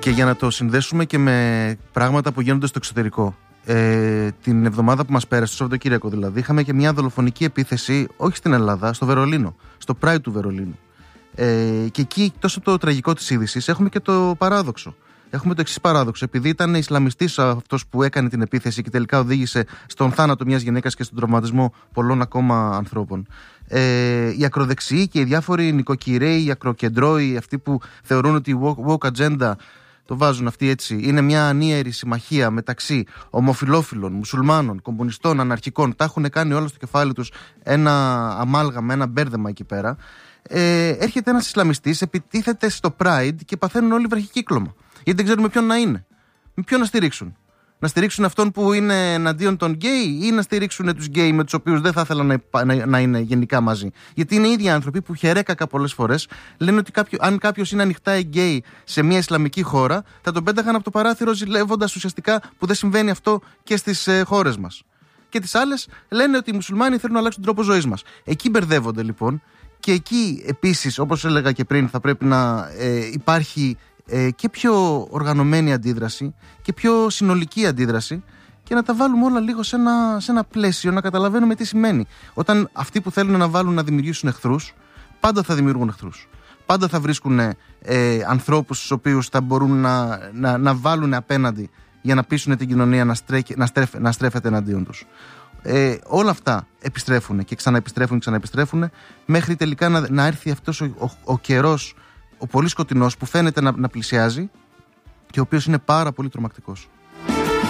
Και για να το συνδέσουμε και με πράγματα που γίνονται στο εξωτερικό. Την εβδομάδα που μας πέρασε, το Σαββατοκύριακο δηλαδή, είχαμε και μια δολοφονική επίθεση, όχι στην Ελλάδα, στο Βερολίνο, στο Pride του Βερολίνου. Και εκεί, τόσο από το τραγικό της είδησης, έχουμε και το παράδοξο. Έχουμε το εξής παράδοξο. Επειδή ήταν Ισλαμιστής αυτός που έκανε την επίθεση και τελικά οδήγησε στον θάνατο μιας γυναίκας και στον τραυματισμό πολλών ακόμα ανθρώπων, οι ακροδεξιοί και οι διάφοροι νοικοκυρέοι, οι ακροκεντρώοι, αυτοί που θεωρούν ότι η woke agenda, το βάζουν αυτοί έτσι, είναι μια ανίερη συμμαχία μεταξύ ομοφυλόφιλων, μουσουλμάνων, κομμουνιστών, αναρχικών, τα έχουν κάνει όλα στο κεφάλι τους ένα αμάλγαμα, ένα μπέρδεμα εκεί πέρα. Έρχεται ένας Ισλαμιστής, επιτίθεται στο Pride και παθαίνουν όλοι βραχικύκλωμα. Γιατί δεν ξέρουν με ποιον να είναι. Με ποιον να στηρίξουν. Να στηρίξουν αυτόν που είναι εναντίον των γκέι ή να στηρίξουν τους γκέι με τους οποίους δεν θα ήθελαν να είναι γενικά μαζί. Γιατί είναι οι ίδιοι άνθρωποι που χερέκακα πολλές φορές λένε ότι αν κάποιος είναι ανοιχτά γκέι σε μια Ισλαμική χώρα, θα τον πέταγαν από το παράθυρο ζηλεύοντας ουσιαστικά που δεν συμβαίνει αυτό και στις χώρες μας. Και τις άλλες λένε ότι οι μουσουλμάνοι θέλουν να αλλάξουν τον τρόπο ζωής μας. Εκεί μπερδεύονται λοιπόν. Και εκεί επίσης, όπως έλεγα και πριν, θα πρέπει να υπάρχει και πιο οργανωμένη αντίδραση και πιο συνολική αντίδραση και να τα βάλουμε όλα λίγο σε ένα πλαίσιο, να καταλαβαίνουμε τι σημαίνει. Όταν αυτοί που θέλουν να δημιουργήσουν εχθρούς, πάντα θα δημιουργούν εχθρούς. Πάντα θα βρίσκουν ανθρώπους στους οποίους θα μπορούν να βάλουν απέναντι για να πείσουν την κοινωνία να στρέφεται εναντίον τους. Όλα αυτά επιστρέφουν και ξαναεπιστρέφουν μέχρι τελικά να έρθει αυτός ο καιρός, ο πολύ σκοτεινός που φαίνεται να πλησιάζει και ο οποίος είναι πάρα πολύ τρομακτικός.